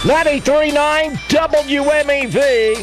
93.9 WMEV,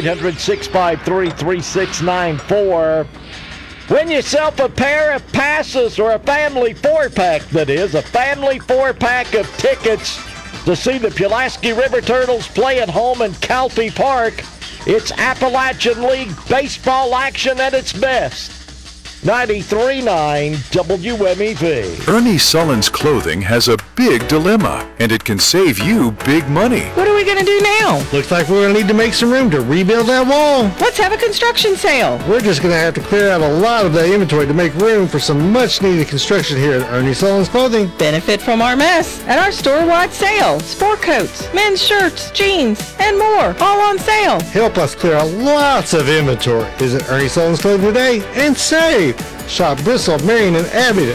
1-800-653-3694. Win yourself a pair of passes or a family four-pack, that is, a family four-pack of tickets to see the Pulaski River Turtles play at home in Calfee Park. It's Appalachian League baseball action at its best. 93.9 WMEV. Ernie Sullins Clothing has a big dilemma, and it can save you big money. What are we going to do now? Looks like we're going to need to make some room to rebuild that wall. Let's have a construction sale. We're just going to have to clear out a lot of that inventory to make room for some much-needed construction here at Ernie Sullins Clothing. Benefit from our mess at our store-wide sale. Sport coats, men's shirts, jeans, and more, all on sale. Help us clear out lots of inventory. Visit Ernie Sullins Clothing today and save. Shop Bristol, Marion, and Abingdon.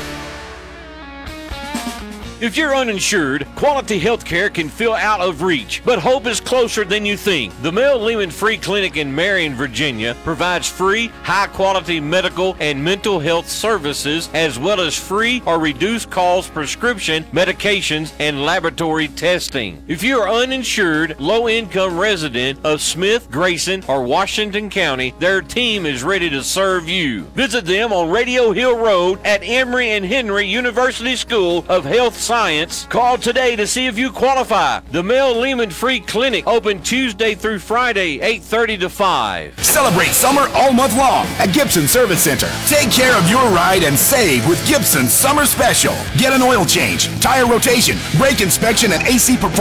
If you're uninsured, quality health care can feel out of reach, but hope is closer than you think. The Mel Lehman Free Clinic in Marion, Virginia provides free, high-quality medical and mental health services, as well as free or reduced cost prescription medications and laboratory testing. If you are uninsured, low-income resident of Smith, Grayson, or Washington County, their team is ready to serve you. Visit them on Radio Hill Road at Emory and Henry University School of Health Science. Call today to see if you qualify. The Mel Lehman Free Clinic, open Tuesday through Friday, 8:30 to 5. Celebrate summer all month long at Gibson Service Center. Take care of your ride and save with Gibson's Summer Special. Get an oil change, tire rotation, brake inspection, and AC performance